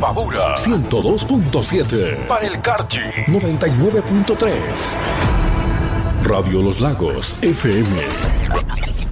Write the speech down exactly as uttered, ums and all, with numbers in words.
Imbabura ciento dos punto siete. Para el Carchi noventa y nueve punto tres. Radio Los Lagos F M.